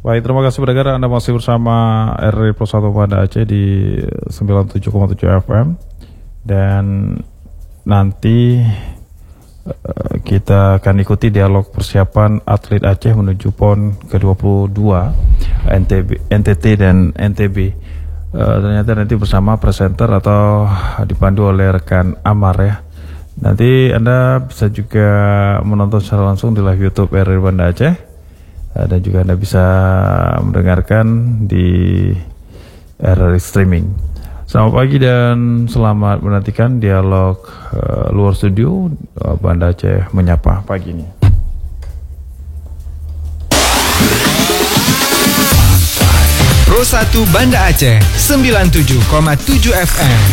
Baik, terima kasih pendengar, Anda masih bersama RRI Plus 1 Banda Aceh di 97,7 FM. Dan nanti kita akan ikuti dialog persiapan atlet Aceh menuju PON ke-22 NTT dan NTB. Ternyata nanti bersama presenter atau dipandu oleh rekan Amar ya. Nanti Anda bisa juga menonton secara langsung di live YouTube RRI Banda Aceh, dan juga Anda bisa mendengarkan di RRI Streaming. Selamat pagi dan selamat menantikan dialog luar studio Banda Aceh Menyapa pagi ini. Pro 1 Banda Aceh 97,7 FM.